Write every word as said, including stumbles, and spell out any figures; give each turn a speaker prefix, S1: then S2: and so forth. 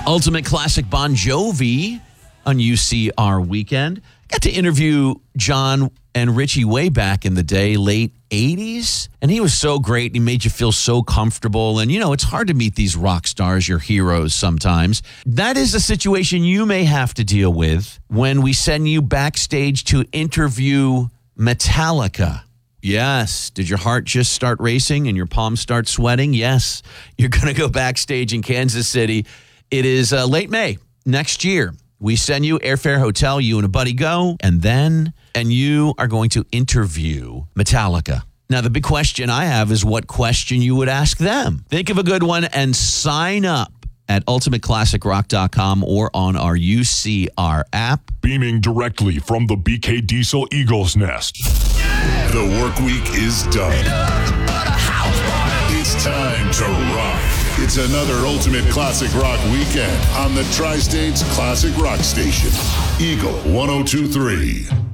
S1: Ultimate Classic Bon Jovi on U C R Weekend. Got to interview John and Richie way back in the day, late eighties. And he was so great. He made you feel so comfortable. And, you know, it's hard to meet these rock stars, your heroes sometimes. That is a situation you may have to deal with when we send you backstage to interview Metallica. Yes. Did your heart just start racing and your palms start sweating? Yes. You're going to go backstage in Kansas City. It is uh, late May next year. We send you airfare, hotel, you and a buddy go, and then, and you are going to interview Metallica. Now, the big question I have is what question you would ask them. Think of a good one and sign up at ultimate classic rock dot com or on our U C R app.
S2: Beaming directly from the B K Diesel Eagle's Nest.
S3: The work week is done. It's time to rock. It's another Ultimate Classic Rock weekend on the Tri-States Classic Rock Station. Eagle one oh two three.